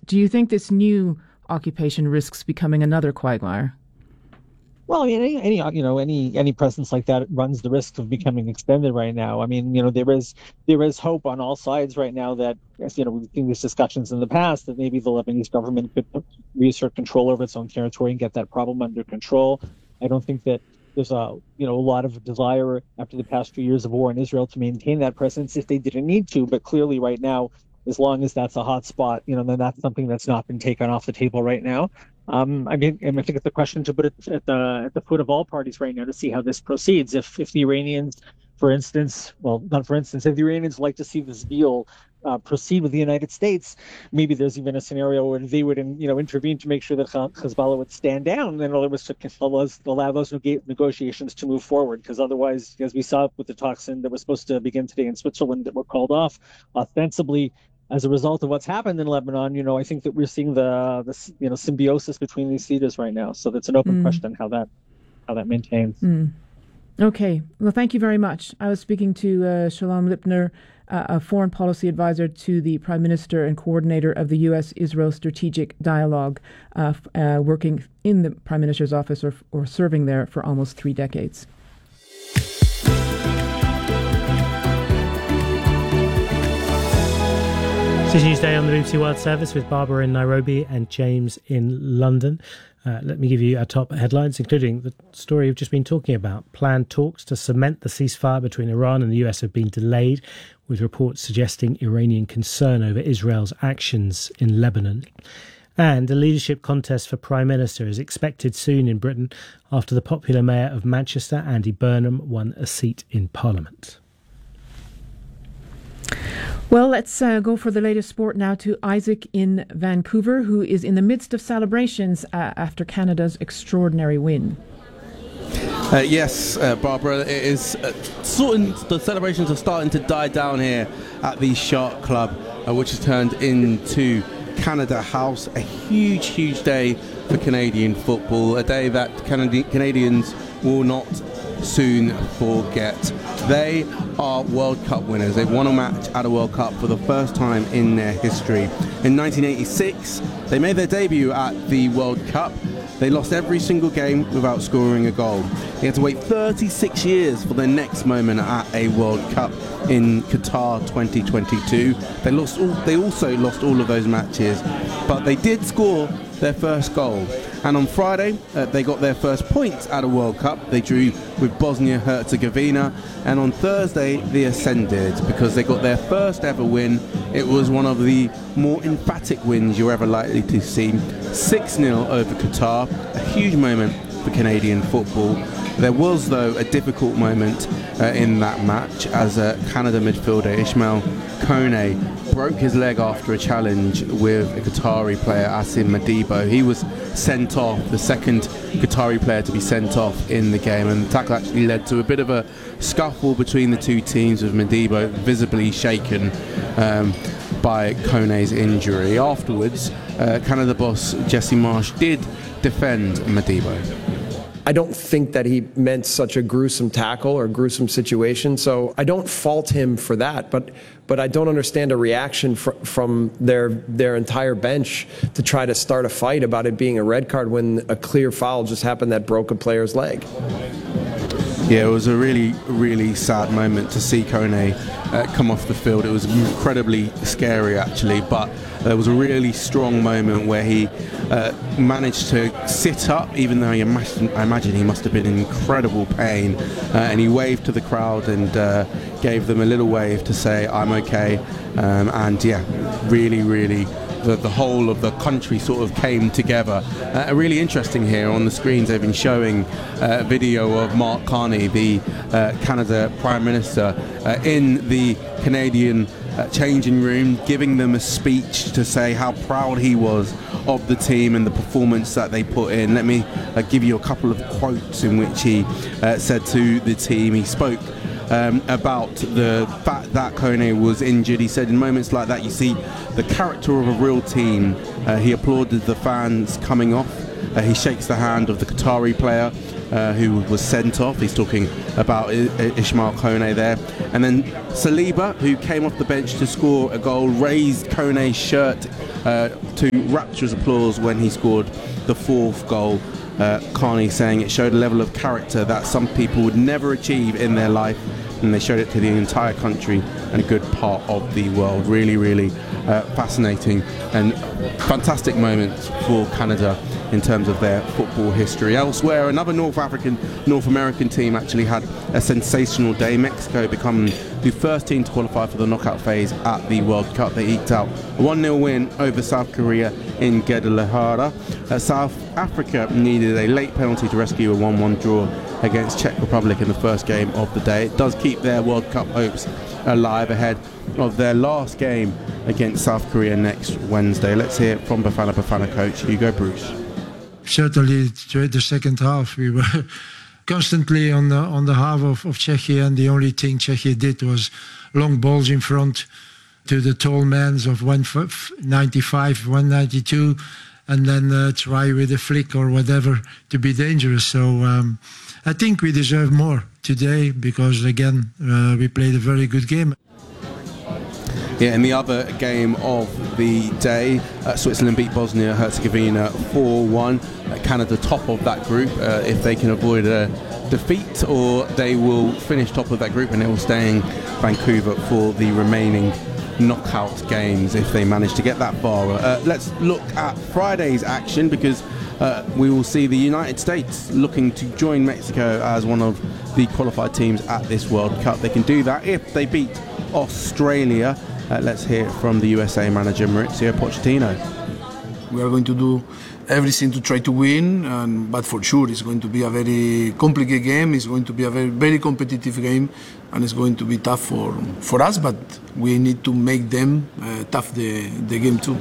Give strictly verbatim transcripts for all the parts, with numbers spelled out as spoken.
Do you think this new occupation risks becoming another quagmire? Well, I mean, any, any you know any any presence like that runs the risk of becoming extended right now. I mean, you know, there is there is hope on all sides right now that, as you know, we've seen these discussions in the past, that maybe the Lebanese government could reassert control over its own territory and get that problem under control. I don't think that there's a you know a lot of desire after the past few years of war in Israel to maintain that presence if they didn't need to. But clearly, right now, as long as that's a hot spot, you know, then that's something that's not been taken off the table right now. Um, I mean, I think it's a question to put it at the at the foot of all parties right now to see how this proceeds. If if the Iranians, for instance, well, not for instance, if the Iranians like to see this deal uh, proceed with the United States, maybe there's even a scenario where they would, you know, intervene to make sure that Hezbollah would stand down, and then allow those allow those negotiations to move forward. Because otherwise, as we saw with the talks in, that was supposed to begin today in Switzerland that were called off, ostensibly as a result of what's happened in Lebanon, you know, I think that we're seeing the, the you know, symbiosis between these leaders right now. So that's an open mm. question how that how that maintains. Mm. Okay. Well, thank you very much. I was speaking to uh, Shalom Lipner, uh, a foreign policy advisor to the Prime Minister and coordinator of the U S Israel Strategic Dialogue, uh, uh, working in the Prime Minister's office or, or serving there for almost three decades. It's Newsday on the B B C World Service with Barbara in Nairobi and James in London. Uh, let me give you our top headlines, including the story we've just been talking about. Planned talks to cement the ceasefire between Iran and the U S have been delayed, with reports suggesting Iranian concern over Israel's actions in Lebanon. And a leadership contest for Prime Minister is expected soon in Britain after the popular Mayor of Manchester, Andy Burnham, won a seat in Parliament. Well, let's uh, go for the latest sport now to Isaac in Vancouver, who is in the midst of celebrations uh, after Canada's extraordinary win. Uh, yes, uh, Barbara, it is uh, sort of, the celebrations are starting to die down here at the Shark Club, uh, which has turned into Canada House. A huge, huge day for Canadian football, a day that Canadi- Canadians will not soon forget. They are World Cup winners. They've won a match at a World Cup for the first time in their history. In nineteen eighty-six, they made their debut at the World Cup. They lost every single game without scoring a goal. They had to wait thirty-six years for their next moment at a World Cup in Qatar twenty twenty-two. They lost. All, they also lost all of those matches, but they did score their first goal. And on Friday, uh, they got their first points at a World Cup. They drew with Bosnia-Herzegovina. And on Thursday, they ascended because they got their first ever win. It was one of the more emphatic wins you're ever likely to see. six nil over Qatar, a huge moment for Canadian football. There was, though, a difficult moment uh, in that match as uh, Canada midfielder Ismail Kone broke his leg after a challenge with a Qatari player, Asim Madibo. He was sent off, the second Qatari player to be sent off in the game, and the tackle actually led to a bit of a scuffle between the two teams, with Madibo visibly shaken um, by Kone's injury. Afterwards, uh, Canada boss Jesse Marsh did defend Madibo. I don't think that he meant such a gruesome tackle or gruesome situation, so I don't fault him for that, but but I don't understand a reaction fr- from their their entire bench to try to start a fight about it being a red card when a clear foul just happened that broke a player's leg. Yeah, it was a really, really sad moment to see Kone uh, come off the field. It was incredibly scary, actually, but there was a really strong moment where he uh, managed to sit up, even though he imagine, I imagine he must have been in incredible pain, uh, and he waved to the crowd and uh, gave them a little wave to say, I'm okay, um, and yeah, really, really, the, the whole of the country sort of came together. Uh, really interesting here on the screens, they've been showing a uh, video of Mark Carney, the uh, Canada Prime Minister, uh, in the Canadian Uh, changing room, giving them a speech to say how proud he was of the team and the performance that they put in. Let me uh, give you a couple of quotes in which he uh, said to the team. He spoke um, about the fact that Kone was injured. He said, in moments like that you see the character of a real team. Uh, he applauded the fans coming off. Uh, he shakes the hand of the Qatari player Uh, who was sent off. He's talking about I- Ismail Kone there. And then Saliba, who came off the bench to score a goal, raised Kone's shirt uh, to rapturous applause when he scored the fourth goal. Uh, Carney saying it showed a level of character that some people would never achieve in their life, and they showed it to the entire country and a good part of the world. Really, really uh, fascinating and fantastic moments for Canada in terms of their football history. Elsewhere, another North African, North American team actually had a sensational day. Mexico become the first team to qualify for the knockout phase at the World Cup. They eked out a one nil win over South Korea in Guadalajara. Uh, South Africa needed a late penalty to rescue a one one draw against Czech Republic in the first game of the day. It does keep their World Cup hopes alive ahead of their last game against South Korea next Wednesday. Let's hear it from Bafana Bafana coach Hugo Broos. Certainly, the second half, we were constantly on the on the half of, of Czechia, and the only thing Czechia did was long balls in front to the tall men of one ninety-five, one ninety-two, and then uh, try with a flick or whatever to be dangerous. So um, I think we deserve more today because, again, uh, we played a very good game. Yeah, in the other game of the day, uh, Switzerland beat Bosnia-Herzegovina four one. Uh, Canada top of that group uh, if they can avoid a defeat, or they will finish top of that group and they will stay in Vancouver for the remaining knockout games if they manage to get that far. Uh, let's look at Friday's action, because uh, we will see the United States looking to join Mexico as one of the qualified teams at this World Cup. They can do that if they beat Australia. Uh, let's hear from the U S A manager Mauricio Pochettino. We are going to do everything to try to win, and, but for sure it's going to be a very complicated game. It's going to be a very, very competitive game, and it's going to be tough for, for us, but we need to make them uh, tough the, the game too.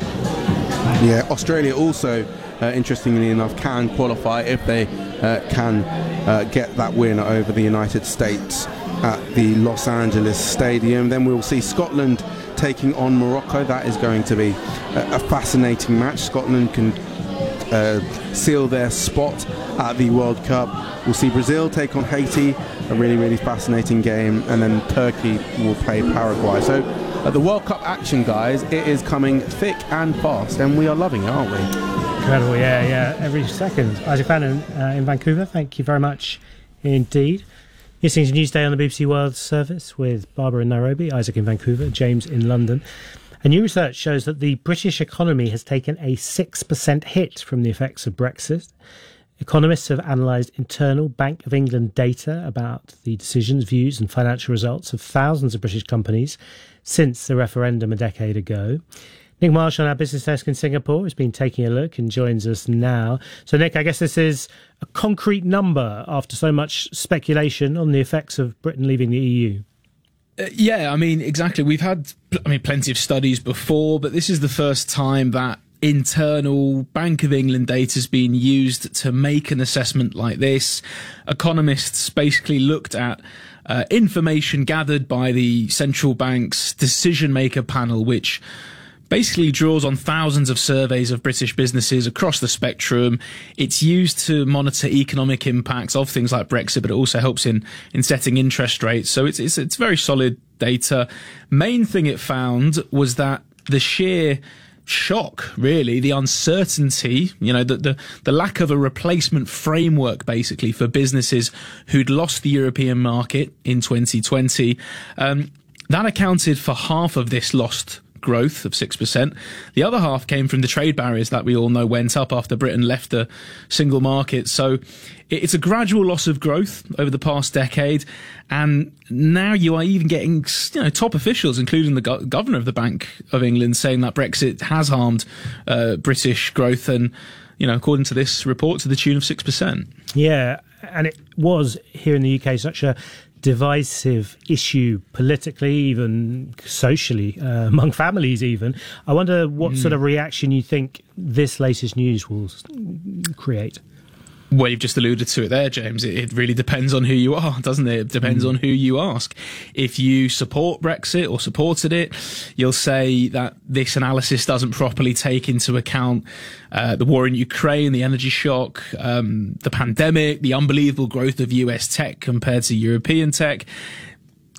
Yeah, Australia also, uh, interestingly enough, can qualify if they uh, can uh, get that win over the United States at the Los Angeles Stadium. Then we'll see Scotland taking on Morocco. That is going to be a, a fascinating match. Scotland can uh, seal their spot at the World Cup. We'll see Brazil take on Haiti, a really, really fascinating game, and then Turkey will play Paraguay. So uh, the World Cup action, guys, it is coming thick and fast, and we are loving it, aren't we? Incredible, yeah, yeah, every second. Isaac Fannin uh, in Vancouver, thank you very much indeed. You're listening to Newsday on the B B C World Service with Barbara in Nairobi, Isaac in Vancouver, James in London. And new research shows that the British economy has taken a six percent hit from the effects of Brexit. Economists have analysed internal Bank of England data about the decisions, views and financial results of thousands of British companies since the referendum a decade ago. Nick Marsh on our business desk in Singapore has been taking a look and joins us now. So, Nick, I guess this is a concrete number after so much speculation on the effects of Britain leaving the E U. Uh, yeah, I mean, exactly. We've had, I mean, plenty of studies before, but this is the first time that internal Bank of England data has been used to make an assessment like this. Economists basically looked at uh, information gathered by the central bank's decision maker panel, which basically draws on thousands of surveys of British businesses across the spectrum. It's used to monitor economic impacts of things like Brexit, but it also helps in, in setting interest rates. So it's, it's, it's very solid data. Main thing it found was that the sheer shock, really, the uncertainty, you know, the, the, the lack of a replacement framework, basically, for businesses who'd lost the European market in twenty twenty, um, that accounted for half of this lost growth of six percent. The other half came from the trade barriers that we all know went up after Britain left the single market. So it's a gradual loss of growth over the past decade. And now you are even getting, you know, top officials, including the go- governor of the Bank of England, saying that Brexit has harmed uh, British growth. And, you know, according to this report, to the tune of six percent. Yeah. And it was here in the U K such a divisive issue politically, even socially, uh, among families even. I wonder what mm. sort of reaction you think this latest news will create. Well, you've just alluded to it there, James. It, it really depends on who you are, doesn't it? It depends mm. on who you ask. If you support Brexit or supported it, you'll say that this analysis doesn't properly take into account uh, the war in Ukraine, the energy shock, um, the pandemic, the unbelievable growth of U S tech compared to European tech.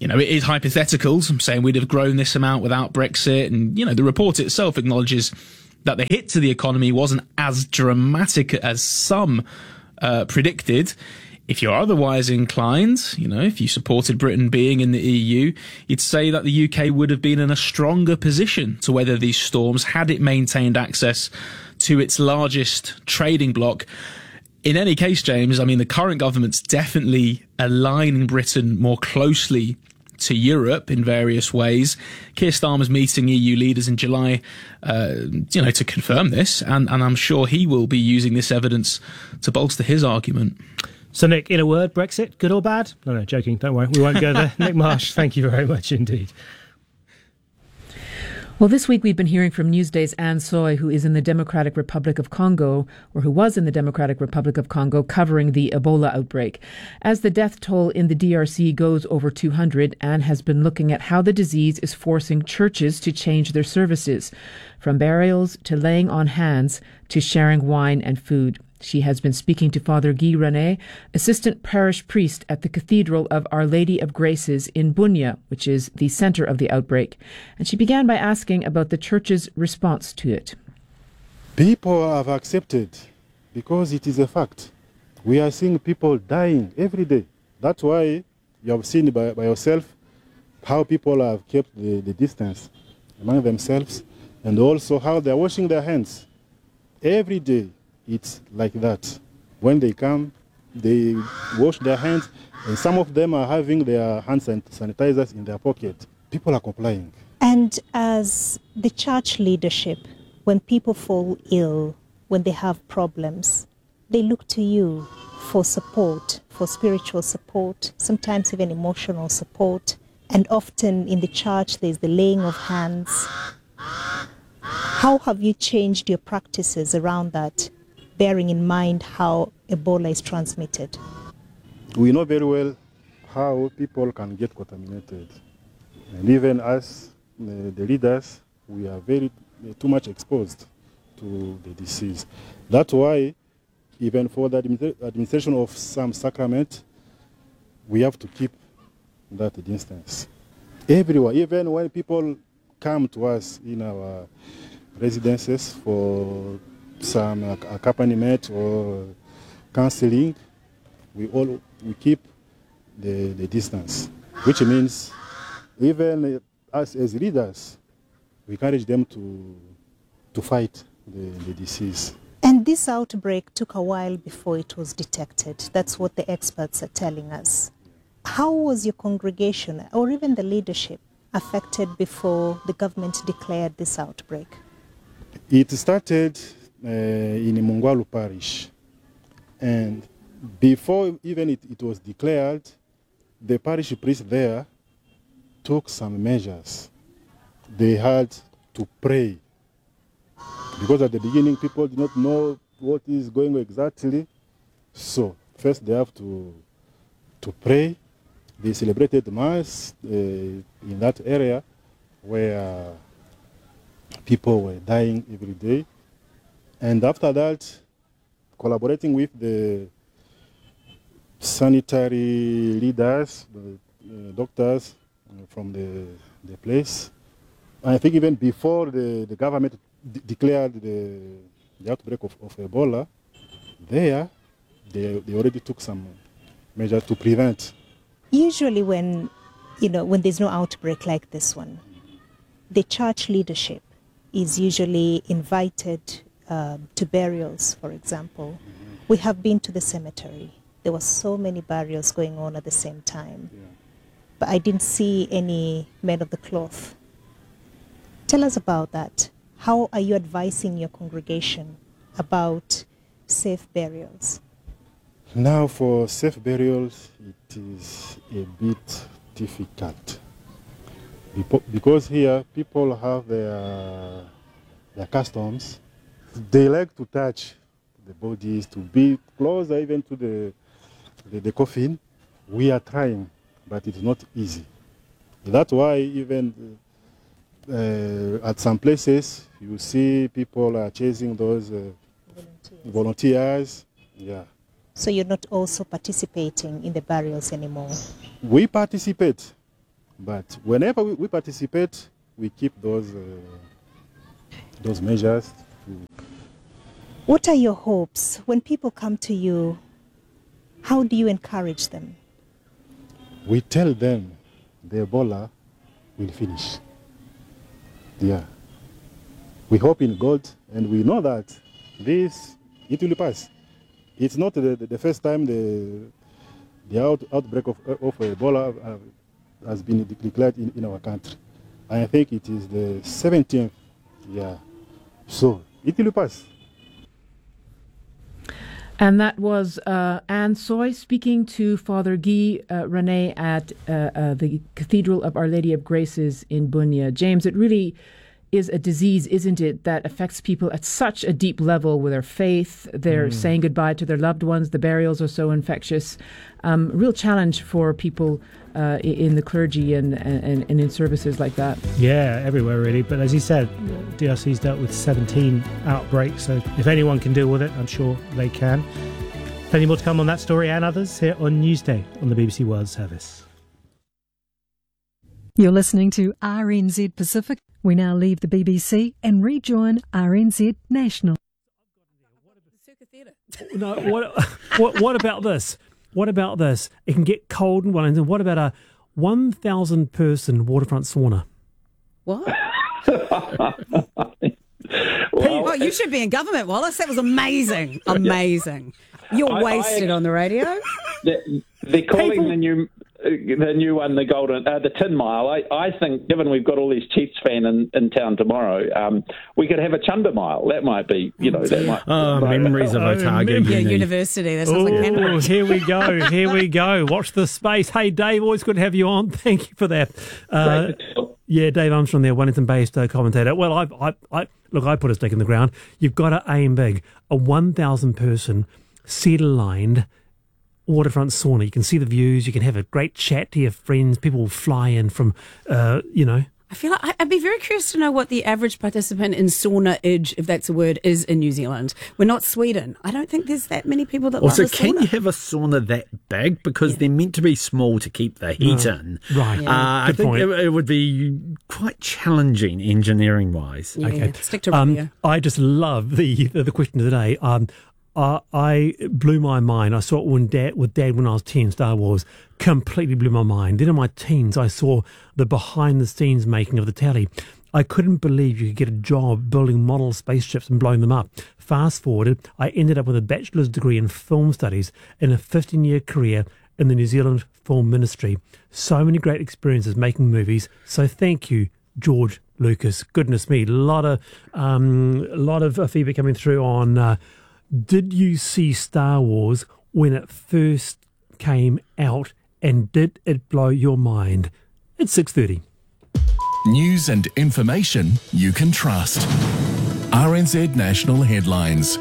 you know, it is hypothetical. I'm saying we'd have grown this amount without Brexit. And, you know, the report itself acknowledges that the hit to the economy wasn't as dramatic as some uh, predicted. If you're otherwise inclined, you know, if you supported Britain being in the E U, you'd say that the U K would have been in a stronger position to weather these storms had it maintained access to its largest trading bloc. In any case, James, I mean, the current government's definitely aligning Britain more closely to Europe in various ways. Keir Starmer's meeting E U leaders in July, uh, you know, to confirm this, and, and I'm sure he will be using this evidence to bolster his argument. So, Nick, in a word, Brexit, good or bad? No, no, joking, don't worry, we won't go there. Nick Marsh, thank you very much indeed. Well, this week we've been hearing from Newsday's Anne Soy, who is in the Democratic Republic of Congo, or who was in the Democratic Republic of Congo, covering the Ebola outbreak. As the death toll in the D R C goes over two hundred, Anne has been looking at how the disease is forcing churches to change their services, from burials to laying on hands to sharing wine and food. She has been speaking to Father Guy René, assistant parish priest at the Cathedral of Our Lady of Graces in Bunia, which is the centre of the outbreak. And she began by asking about the church's response to it. People have accepted because it is a fact. We are seeing people dying every day. That's why you have seen by, by yourself how people have kept the, the distance among themselves, and also how they are washing their hands every day. It's like that. When they come, they wash their hands, and some of them are having their hand sanitizers in their pocket. People are complying. And as the church leadership, when people fall ill, when they have problems, they look to you for support, for spiritual support, sometimes even emotional support. And often in the church, there's the laying of hands. How have you changed your practices around that, bearing in mind how Ebola is transmitted? We know very well how people can get contaminated. And even us, the, the leaders, we are very too much exposed to the disease. That's why, even for the administration of some sacrament, we have to keep that distance. Everywhere, even when people come to us in our residences for some accompaniment or counseling, we all we keep the, the distance, which means even us as leaders, we encourage them to to fight the, the disease. And this outbreak took a while before it was detected. That's what the experts are telling us. How was your congregation, or even the leadership, affected before the government declared this outbreak? It started uh, in Mungwalu Parish, and before even it, it was declared, the parish priest there took some measures. They had to pray, because at the beginning people did not know what is going on exactly. So first they have to to pray. They celebrated Mass uh, in that area where people were dying every day. And after that, collaborating with the sanitary leaders, the uh, doctors uh, from the, the place, I think even before the, the government d- declared the, the outbreak of, of Ebola, there they, they already took some measures to prevent. Usually when, you know, when there's no outbreak like this one, the church leadership is usually invited uh, to burials, for example. Mm-hmm. We have been to the cemetery. There were so many burials going on at the same time. Yeah. But I didn't see any men of the cloth. Tell us about that. How are you advising your congregation about safe burials? Now for safe burials, it is a bit difficult. Because here people have their, their customs. They like to touch the bodies, to be closer even to the, the, the coffin. We are trying, but it's not easy. That's why even uh, at some places you see people are chasing those uh, volunteers. volunteers. Yeah. So you're not also participating in the burials anymore? We participate, But whenever we, we participate, we keep those uh, those measures. To... What are your hopes when people come to you? How do you encourage them? We tell them the Ebola will finish. Yeah. We hope in God, and we know that this, it will pass. It's not the, the first time the the out, outbreak of, of Ebola uh, has been declared in, in our country. I think it is the seventeenth. Yeah. So it will pass. And that was uh, Anne Soy speaking to Father Guy uh, René at uh, uh, the Cathedral of Our Lady of Graces in Bunia. James, it really is a disease, isn't it, that affects people at such a deep level with their faith. They're mm. saying goodbye to their loved ones. The burials are so infectious. Um, real challenge for people uh, in the clergy and, and, and in services like that. Yeah, everywhere really. But as you said, D R C's dealt with seventeen outbreaks. So if anyone can deal with it, I'm sure they can. Plenty more to come on that story and others here on Newsday on the B B C World Service. You're listening to R N Z Pacific. We now leave the B B C and rejoin R N Z National. No, what, what, what about this? What about this? It can get cold in Wellington. What about a one thousand person waterfront sauna? What? Well, oh, you should be in government, Wallace. That was amazing. Amazing. You're I, wasted I, on the radio. They're, they're calling People... the new the new one the golden uh, the Tin Mile. I, I think, given we've got all these Chiefs fans in, in town tomorrow, um, we could have a Chunder Mile. That might be, you know, that might. Oh, right. memories of Otago. Yeah, university. That sounds like Oh, here we go. Here we go. Watch the space. Hey, Dave, always good to have you on. Thank you for that. Uh, yeah, Dave Armstrong there, Wellington-based uh, commentator. Well, I, I, I look, I put a stake in the ground. You've got to aim big. A one thousand person cedar-lined waterfront sauna. You can see the views. You can have a great chat to your friends. People will fly in from, uh, you know. I feel like I'd be very curious to know what the average participant in sauna-age, if that's a word, is in New Zealand. We're not Sweden. I don't think there's that many people that also, love a sauna. can you have a sauna that big? Because yeah. they're meant to be small to keep the heat no. in. Right. Yeah. Uh, I think it, it would be quite challenging engineering-wise. Yeah. Okay. Stick to um, radio. I just love the the question of the day. Um, Uh, I blew my mind. I saw it when dad, with Dad when I was ten, Star Wars. Completely blew my mind. Then in my teens, I saw the behind-the-scenes making of the telly. I couldn't believe you could get a job building model spaceships and blowing them up. Fast forwarded, I ended up with a bachelor's degree in film studies and a fifteen-year career in the New Zealand Film Ministry. So many great experiences making movies. So thank you, George Lucas. Goodness me, a lot of, um, a lot of feedback coming through on... Uh, Did you see Star Wars when it first came out, and did it blow your mind? It's six thirty. News and information you can trust. R N Z National Headlines.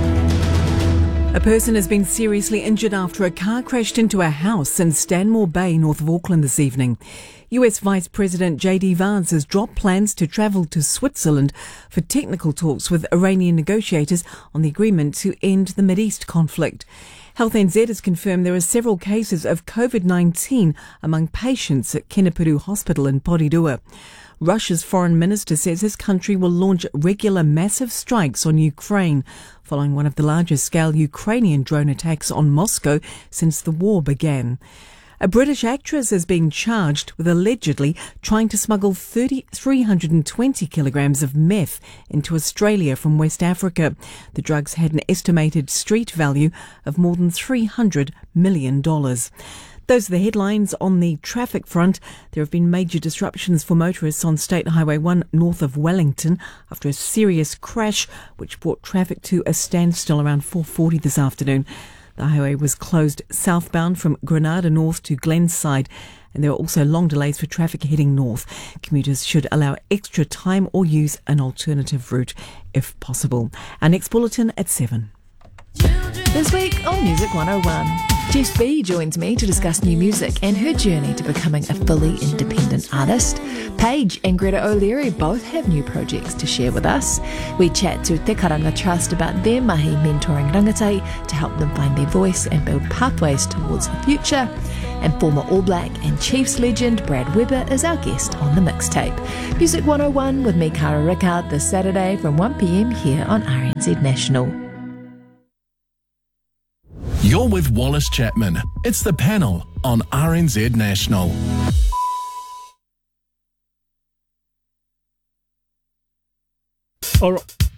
A person has been seriously injured after a car crashed into a house in Stanmore Bay, north of Auckland this evening. U S Vice President J D Vance has dropped plans to travel to Switzerland for technical talks with Iranian negotiators on the agreement to end the Mideast conflict. Health N Z has confirmed there are several cases of COVID nineteen among patients at Kenepuru Hospital in Porirua. Russia's foreign minister says his country will launch regular massive strikes on Ukraine, following one of the largest scale Ukrainian drone attacks on Moscow since the war began. A British actress is being charged with allegedly trying to smuggle three hundred twenty kilograms of meth into Australia from West Africa. The drugs had an estimated street value of more than three hundred million dollars. Those are the headlines on the traffic front. There have been major disruptions for motorists on State Highway one north of Wellington after a serious crash which brought traffic to a standstill around four forty this afternoon. The highway was closed southbound from Granada North to Glenside, and there are also long delays for traffic heading north. Commuters should allow extra time or use an alternative route if possible. Our next bulletin at seven. This week on Music one oh one. Jess B joins me to discuss new music and her journey to becoming a fully independent artist. Paige and Greta O'Leary both have new projects to share with us. We chat to Te Karanga Trust about their mahi mentoring rangatei to help them find their voice and build pathways towards the future. And former All Black and Chiefs legend Brad Weber is our guest on the mixtape. Music one oh one with me, Cara Rickard, this Saturday from one p.m. here on R N Z National. You're with Wallace Chapman. It's The Panel on R N Z National. All right.